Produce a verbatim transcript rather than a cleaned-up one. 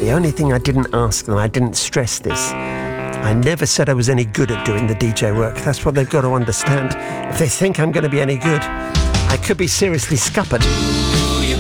The only thing I didn't ask them, I didn't stress this, I never said I was any good at doing the D J work. That's what they've got to understand. If they think I'm going to be any good, I could be seriously scuppered.